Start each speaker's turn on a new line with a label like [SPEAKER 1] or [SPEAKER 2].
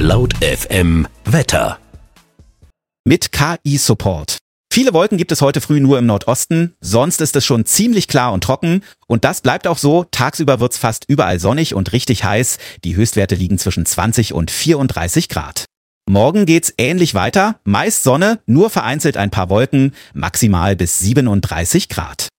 [SPEAKER 1] Laut FM Wetter.
[SPEAKER 2] Mit KI-Support. Viele Wolken gibt es heute früh nur im Nordosten, sonst ist es schon ziemlich klar und trocken und das bleibt auch so. Tagsüber wird's fast überall sonnig und richtig heiß. Die Höchstwerte liegen zwischen 20 und 34 Grad. Morgen geht's ähnlich weiter, meist Sonne, nur vereinzelt ein paar Wolken, maximal bis 37 Grad.